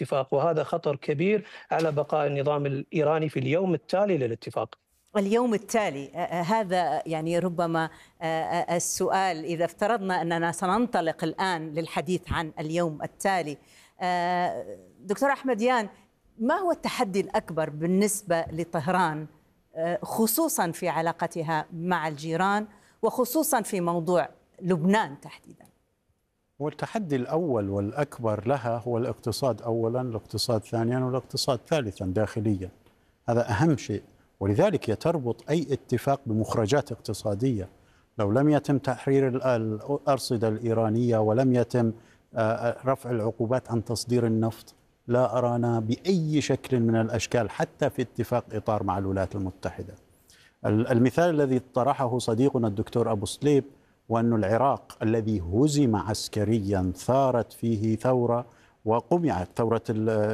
الاتفاق، وهذا خطر كبير على بقاء النظام الإيراني في اليوم التالي للاتفاق. اليوم التالي، هذا يعني ربما السؤال، إذا افترضنا أننا سننطلق الآن للحديث عن اليوم التالي. دكتور أحمديان، ما هو التحدي الأكبر بالنسبة لطهران خصوصا في علاقتها مع الجيران وخصوصا في موضوع لبنان تحديدا؟ والتحدي الأول والأكبر لها هو الاقتصاد أولا، الاقتصاد ثانيا، والاقتصاد ثالثا داخليا. هذا أهم شيء، ولذلك تربط أي اتفاق بمخرجات اقتصادية. لو لم يتم تحرير الأرصدة الإيرانية ولم يتم رفع العقوبات عن تصدير النفط، لا أرانا بأي شكل من الأشكال حتى في اتفاق إطار مع الولايات المتحدة. المثال الذي طرحه صديقنا الدكتور أبو سليب، وأن العراق الذي هزم عسكريا ثارت فيه ثورة وقمعت ثورة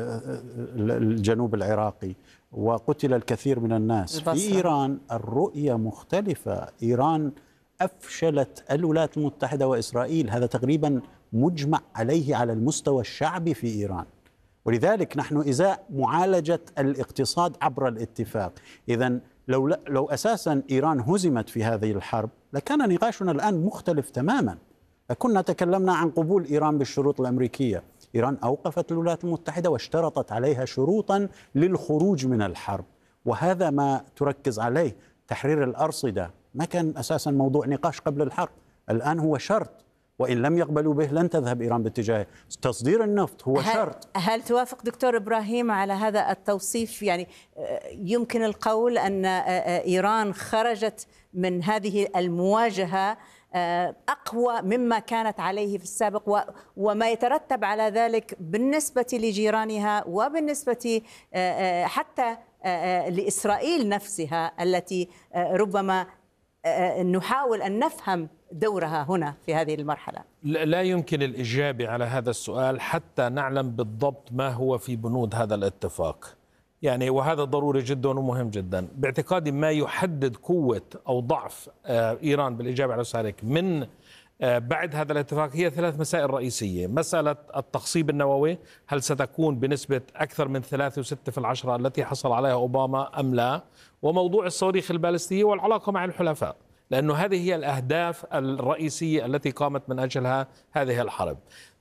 الجنوب العراقي وقتل الكثير من الناس. في إيران الرؤية مختلفة. إيران أفشلت الولايات المتحدة وإسرائيل، هذا تقريبا مجمع عليه على المستوى الشعبي في إيران. ولذلك نحن إزاء معالجة الاقتصاد عبر الاتفاق. إذن لو أساسا إيران هزمت في هذه الحرب لكان نقاشنا الآن مختلف تماما. كنا تكلمنا عن قبول إيران بالشروط الأمريكية. إيران أوقفت الولايات المتحدة واشترطت عليها شروطا للخروج من الحرب، وهذا ما تركز عليه. تحرير الأرصدة ما كان أساسا موضوع نقاش قبل الحرب، الآن هو شرط، وإن لم يقبلوا به لن تذهب إيران باتجاهه. تصدير النفط هو شرط. هل توافق دكتور إبراهيم على هذا التوصيف؟ يعني يمكن القول أن إيران خرجت من هذه المواجهة أقوى مما كانت عليه في السابق، وما يترتب على ذلك بالنسبة لجيرانها وبالنسبة حتى لإسرائيل نفسها، التي ربما نحاول أن نفهم دورها هنا في هذه المرحلة. لا يمكن الإجابة على هذا السؤال حتى نعلم بالضبط ما هو في بنود هذا الاتفاق، يعني وهذا ضروري جدا ومهم جدا. باعتقادي ما يحدد قوة أو ضعف إيران بالإجابة على سؤالك من بعد هذا الاتفاق هي ثلاث مسائل رئيسية. مسألة التخصيب النووي، هل ستكون بنسبة أكثر من 3.6 التي حصل عليها أوباما أم لا؟ وموضوع الصواريخ البالستية والعلاقة مع الحلفاء، لأنه هذه هي الأهداف الرئيسية التي قامت من أجلها هذه الحرب.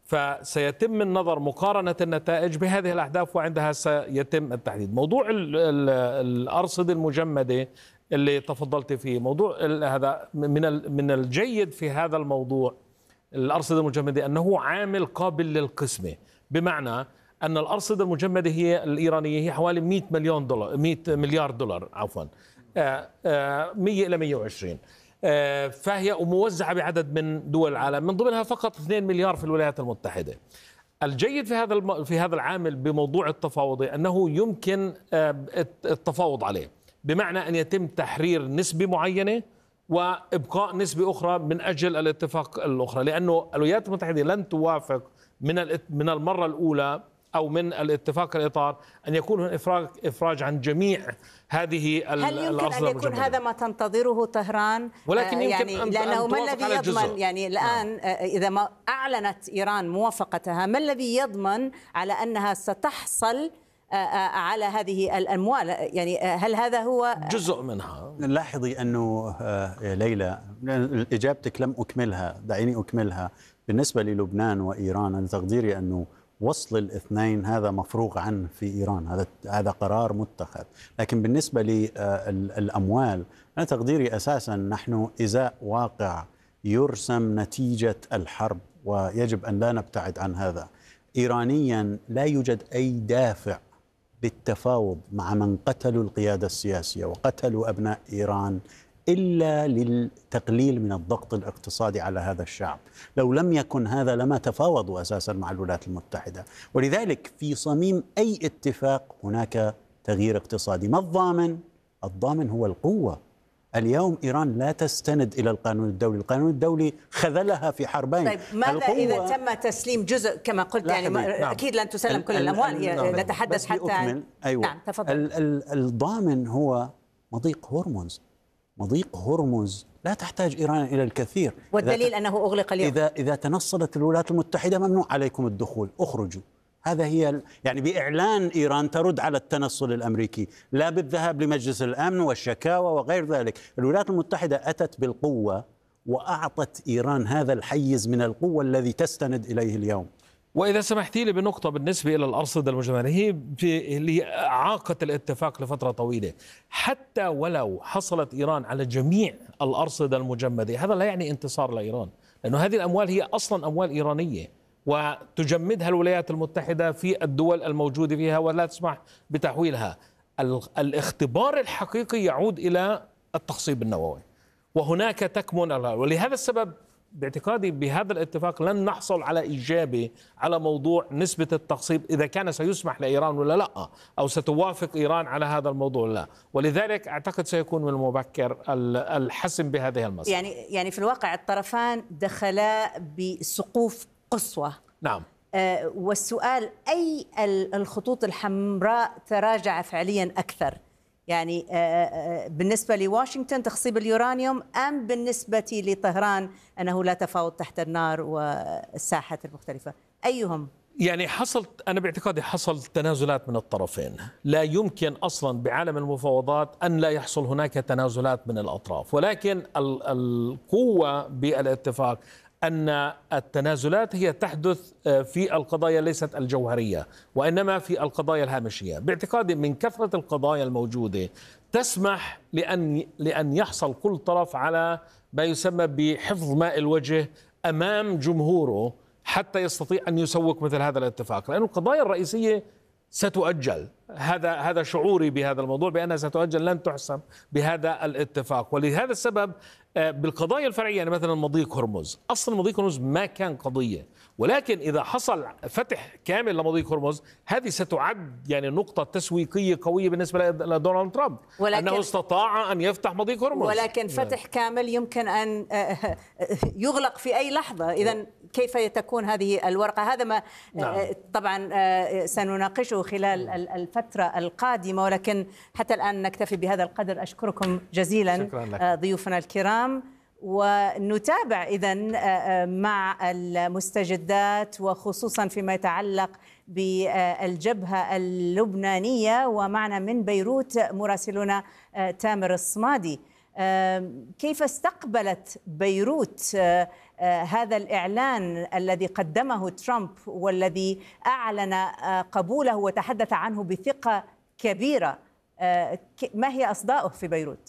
فسيتم النظر مقارنة النتائج بهذه الأهداف وعندها سيتم التحديد. موضوع الأرصدة المجمدة اللي تفضلت فيه، موضوع هذا من الجيد في هذا الموضوع الأرصدة المجمدة أنه عامل قابل للقسمة، بمعنى أن الأرصدة المجمدة هي الإيرانية هي حوالي 100 مليار دولار، عفوا 100 إلى 120، فهي موزعة بعدد من دول العالم، من ضمنها فقط 2 مليار في الولايات المتحدة. الجيد في هذا العامل بموضوع التفاوضي أنه يمكن التفاوض عليه، بمعنى أن يتم تحرير نسبة معينة وإبقاء نسبة أخرى من أجل الاتفاق الأخرى، لأنه الولايات المتحدة لن توافق من المرة الأولى أو من الاتفاق الإطار أن يكون إفراج عن جميع هذه هل يمكن أن يكون هذا ما تنتظره طهران؟ ولكن يمكن يعني لأنه ما الذي يضمن يعني الآن إذا ما أعلنت إيران موافقتها، ما الذي يضمن على أنها ستحصل على هذه الأموال؟ يعني هل هذا هو جزء منها؟ لاحظي أنه ليلى إجابتك لم أكملها، دعيني أكملها. بالنسبة للبنان وإيران أنا تقديري أنه وصل الاثنين هذا مفروغ عنه في إيران، هذا قرار متخذ. لكن بالنسبة للأموال أنا تقديري أساسا نحن إزاء واقع يرسم نتيجة الحرب، ويجب أن لا نبتعد عن هذا. إيرانيا لا يوجد أي دافع بالتفاوض مع من قتلوا القيادة السياسية وقتلوا أبناء إيران إلا للتقليل من الضغط الاقتصادي على هذا الشعب. لو لم يكن هذا لما تفاوضوا أساسا مع الولايات المتحدة. ولذلك في صميم أي اتفاق هناك تغيير اقتصادي. ما الضامن؟ الضامن هو القوة. اليوم إيران لا تستند إلى القانون الدولي، القانون الدولي خذلها في حربين. طيب ماذا إذا تم تسليم جزء كما قلت؟ يعني أكيد لن تسلم كل الأموال، نتحدث حتى عن أيوة. نعم تفضل. الضامن هو مضيق هرمز. مضيق هرمز لا تحتاج إيران إلى الكثير، والدليل أنه أغلق اليوم. إذا تنصلت الولايات المتحدة ممنوع عليكم الدخول، اخرجوا. هذا هي يعني بإعلان إيران ترد على التنصل الأمريكي، لا بالذهاب لمجلس الأمن والشكاوى وغير ذلك. الولايات المتحدة أتت بالقوة وأعطت إيران هذا الحيز من القوة الذي تستند إليه اليوم. وإذا سمحتي لي بنقطة بالنسبة إلى الأرصدة المجملة، هي اللي عاقت الاتفاق لفترة طويلة. حتى ولو حصلت إيران على جميع الأرصدة المجمدة، هذا لا يعني انتصار لإيران، لأنه هذه الأموال هي أصلا أموال إيرانية وتجمدها الولايات المتحدة في الدول الموجودة فيها ولا تسمح بتحويلها. الاختبار الحقيقي يعود إلى التخصيب النووي، وهناك تكمن. ولهذا السبب باعتقادي بهذا الاتفاق لن نحصل على إجابة على موضوع نسبة التخصيب إذا كان سيسمح لإيران ولا لا، أو ستوافق إيران على هذا الموضوع ولا لا. ولذلك أعتقد سيكون من المبكر الحسم بهذه المسألة. يعني في الواقع الطرفان دخلا بسقوف قصوى. نعم. والسؤال أي الخطوط الحمراء تراجع فعليا أكثر؟ يعني بالنسبة لواشنطن تخصيب اليورانيوم، أم بالنسبة لطهران أنه لا تفاوض تحت النار والساحات المختلفة؟ أيهم؟ يعني أنا باعتقادي حصل تنازلات من الطرفين. لا يمكن أصلا بعالم المفاوضات أن لا يحصل هناك تنازلات من الأطراف، ولكن القوة بالاتفاق أن التنازلات هي تحدث في القضايا ليست الجوهرية، وإنما في القضايا الهامشية. باعتقادي من كثرة القضايا الموجودة تسمح لأن يحصل كل طرف على ما يسمى بحفظ ماء الوجه أمام جمهوره حتى يستطيع أن يسوق مثل هذا الاتفاق، لأن القضايا الرئيسية ستؤجل. هذا شعوري بهذا الموضوع، بأنها ستؤجل لن تحسم بهذا الاتفاق. ولهذا السبب بالقضايا الفرعية، يعني مثلا مضيق هرمز، أصلا مضيق هرمز ما كان قضية، ولكن إذا حصل فتح كامل لمضيق هرمز هذه ستعد يعني نقطة تسويقية قوية بالنسبة لدونالد ترامب، أنه استطاع أن يفتح مضيق هرمز. ولكن فتح كامل يمكن أن يغلق في أي لحظة. إذن كيف تكون هذه الورقة؟ هذا ما طبعا سنناقشه خلال الفترة القادمة، ولكن حتى الآن نكتفي بهذا القدر. أشكركم جزيلا ضيوفنا الكرام، ونتابع إذن مع المستجدات، وخصوصا فيما يتعلق بالجبهة اللبنانية. ومعنا من بيروت مراسلنا تامر الصمادي. كيف استقبلت بيروت هذا الإعلان الذي قدمه ترامب والذي أعلن قبوله وتحدث عنه بثقة كبيرة؟ ما هي أصداؤه في بيروت؟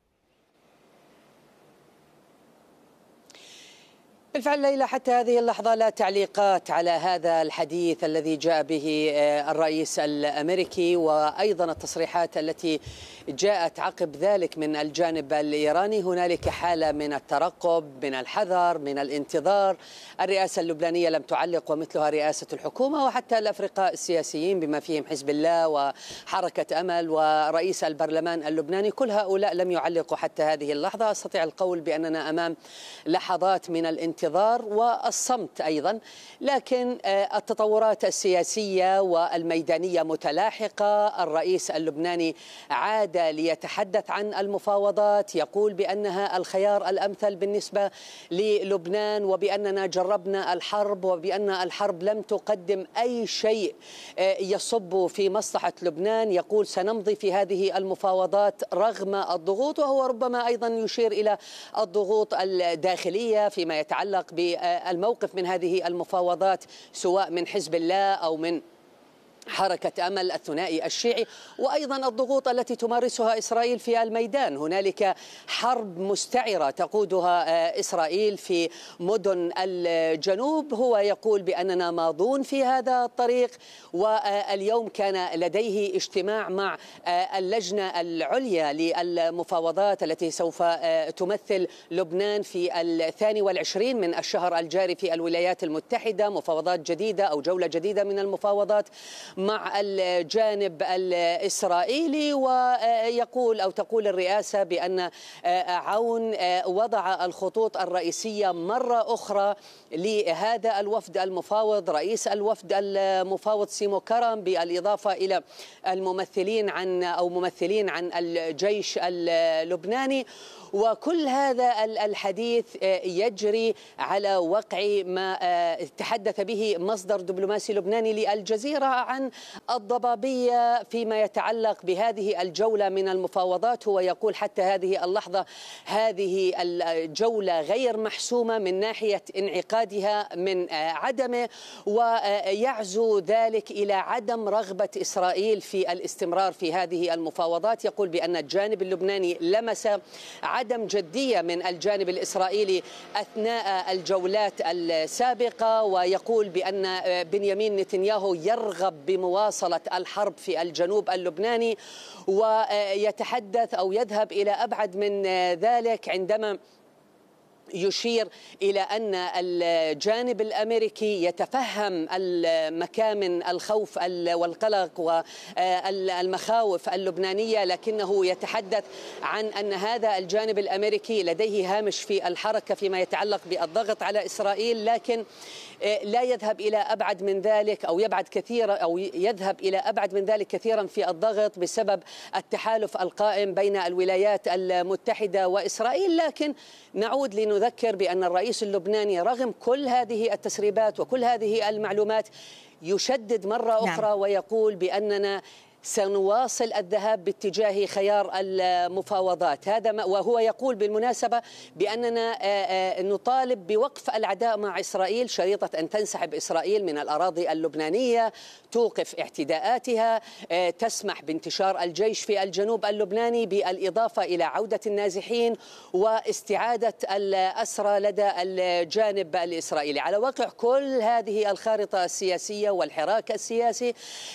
بالفعل ليلى، حتى هذه اللحظة لا تعليقات على هذا الحديث الذي جاء به الرئيس الأمريكي، وأيضا التصريحات التي جاءت عقب ذلك من الجانب الإيراني. هنالك حالة من الترقب، من الحذر، من الانتظار. الرئاسة اللبنانية لم تعلق، ومثلها رئاسة الحكومة، وحتى الأفرقاء السياسيين بما فيهم حزب الله وحركة أمل ورئيس البرلمان اللبناني، كل هؤلاء لم يعلقوا حتى هذه اللحظة. أستطيع القول بأننا أمام لحظات من الانتظار والصمت أيضا، لكن التطورات السياسية والميدانية متلاحقة. الرئيس اللبناني عاد ليتحدث عن المفاوضات، يقول بأنها الخيار الأمثل بالنسبة للبنان، وبأننا جربنا الحرب، وبأن الحرب لم تقدم أي شيء يصب في مصلحة لبنان. يقول سنمضي في هذه المفاوضات رغم الضغوط، وهو ربما أيضا يشير إلى الضغوط الداخلية فيما يتعلق بالموقف من هذه المفاوضات، سواء من حزب الله أو من حركة أمل الثنائي الشيعي، وأيضا الضغوط التي تمارسها إسرائيل في الميدان. هنالك حرب مستعرة تقودها إسرائيل في مدن الجنوب. هو يقول بأننا ماضون في هذا الطريق، واليوم كان لديه اجتماع مع اللجنة العليا للمفاوضات التي سوف تمثل لبنان في 22 من الشهر الجاري في الولايات المتحدة، مفاوضات جديدة أو جولة جديدة من المفاوضات. مع الجانب الإسرائيلي. ويقول أو تقول الرئاسة بأن عون وضع الخطوط الرئيسية مرة أخرى لهذا الوفد المفاوض، رئيس الوفد المفاوض سيمو كرم، بالإضافة إلى الممثلين عن الجيش اللبناني. وكل هذا الحديث يجري على وقع ما تحدث به مصدر دبلوماسي لبناني للجزيرة عن الضبابية فيما يتعلق بهذه الجولة من المفاوضات. هو يقول حتى هذه اللحظة هذه الجولة غير محسومة من ناحية انعقادها من عدمه، ويعزو ذلك إلى عدم رغبة إسرائيل في الاستمرار في هذه المفاوضات. يقول بأن الجانب اللبناني لمس عدم جدية من الجانب الإسرائيلي أثناء الجولات السابقة، ويقول بأن بنيامين نتنياهو يرغب بمواصلة الحرب في الجنوب اللبناني، ويتحدث أو يذهب إلى أبعد من ذلك عندما يشير إلى أن الجانب الأمريكي يتفهم المكامن الخوف والقلق والمخاوف اللبنانية، لكنه يتحدث عن أن هذا الجانب الأمريكي لديه هامش في الحركة فيما يتعلق بالضغط على إسرائيل، لكن لا يذهب إلى أبعد من ذلك أو يذهب إلى أبعد من ذلك كثيرا في الضغط بسبب التحالف القائم بين الولايات المتحدة وإسرائيل. لكن نعود لنذكر بأن الرئيس اللبناني رغم كل هذه التسريبات وكل هذه المعلومات يشدد مرة أخرى ويقول بأننا سنواصل الذهاب باتجاه خيار المفاوضات. وهو يقول بالمناسبة بأننا نطالب بوقف العداء مع إسرائيل، شريطة أن تنسحب إسرائيل من الأراضي اللبنانية، توقف اعتداءاتها، تسمح بانتشار الجيش في الجنوب اللبناني، بالإضافة إلى عودة النازحين واستعادة الأسرى لدى الجانب الإسرائيلي. على واقع كل هذه الخارطة السياسية والحراك السياسي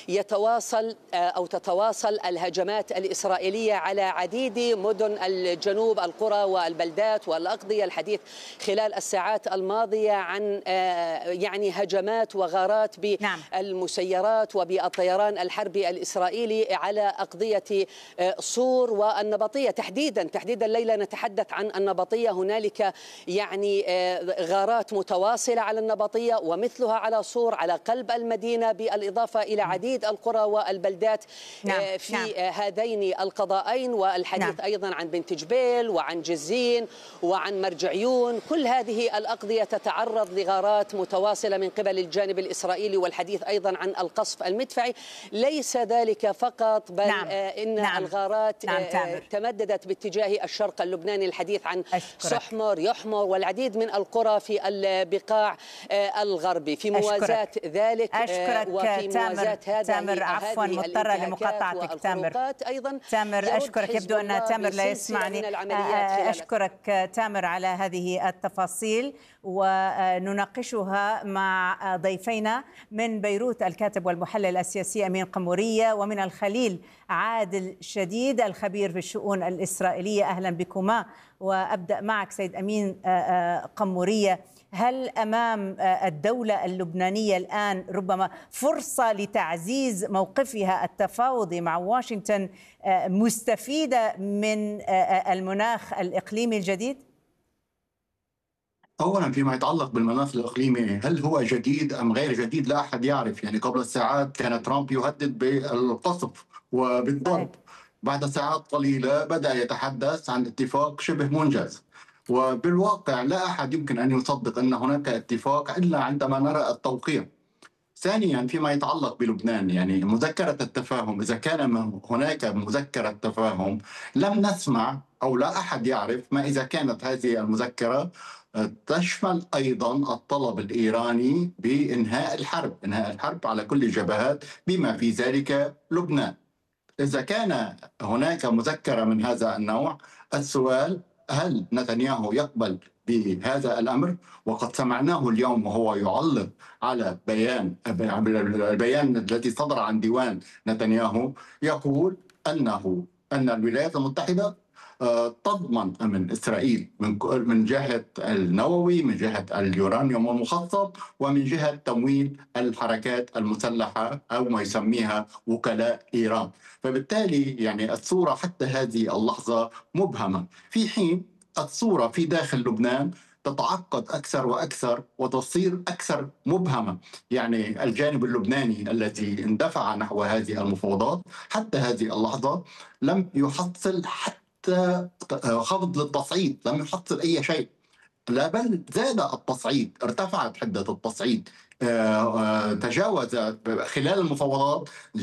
تتواصل الهجمات الإسرائيلية على عديد مدن الجنوب، القرى والبلدات والأقضية. الحديث خلال الساعات الماضية عن هجمات وغارات بالمسيرات وبالطيران الحربي الإسرائيلي على أقضية صور والنبطية تحديدا الليلة نتحدث عن النبطية. هنالك غارات متواصلة على النبطية ومثلها على صور على قلب المدينة، بالإضافة إلى عديد القرى والبلدات في هذين القضاءين. والحديث أيضا عن بنت جبيل وعن جزين وعن مرجعيون. كل هذه الأقضية تتعرض لغارات متواصلة من قبل الجانب الإسرائيلي، والحديث أيضا عن القصف المدفعي. ليس ذلك فقط، بل إن الغارات تمددت باتجاه الشرق اللبناني. الحديث عن سحمر، يحمر والعديد من القرى في البقاع الغربي. في موازاة ذلك وفي موازاة تامر، عفوا مضطرة لمقاطعتك تامر أشكرك، يبدو أن تامر لا يسمعني. أشكرك تامر على هذه التفاصيل، ونناقشها مع ضيفينا من بيروت الكاتب والمحلل السياسي أمين قمورية، ومن الخليل عادل شديد الخبير في الشؤون الإسرائيلية. أهلا بكما. وأبدأ معك سيد أمين قمورية، هل أمام الدولة اللبنانية الآن ربما فرصة لتعزيز موقفها التفاوضي مع واشنطن مستفيدة من المناخ الإقليمي الجديد؟ أولا فيما يتعلق بالمناخ الإقليمي، هل هو جديد أم غير جديد لا أحد يعرف. قبل الساعات كان ترامب يهدد بالقصف وبالضرب، بعد ساعات قليلة بدأ يتحدث عن اتفاق شبه منجز، وبالواقع لا أحد يمكن أن يصدق أن هناك اتفاق إلا عندما نرى التوقيع. ثانيا فيما يتعلق بلبنان، مذكرة التفاهم، إذا كان هناك مذكرة تفاهم لم نسمع أو لا أحد يعرف ما إذا كانت هذه المذكرة تشمل أيضا الطلب الإيراني بإنهاء الحرب على كل الجبهات بما في ذلك لبنان. إذا كان هناك مذكرة من هذا النوع، السؤال هل نتنياهو يقبل بهذا الأمر؟ وقد سمعناه اليوم وهو يعلق على البيان الذي صدر عن ديوان نتنياهو، يقول أن الولايات المتحدة تضمن أمن إسرائيل من جهة النووي، من جهة اليورانيوم المخصب، ومن جهة تمويل الحركات المسلحة أو ما يسميها وكلاء إيران. فبالتالي يعني الصورة حتى هذه اللحظة مبهمة، في حين الصورة في داخل لبنان تتعقد أكثر وأكثر وتصير أكثر مبهمة. يعني الجانب اللبناني الذي اندفع نحو هذه المفاوضات حتى هذه اللحظة لم يحصل حتى خفض للتصعيد، لم يحصل أي شيء، لا بل زاد التصعيد، ارتفعت حدة التصعيد، تجاوز خلال المفاوضات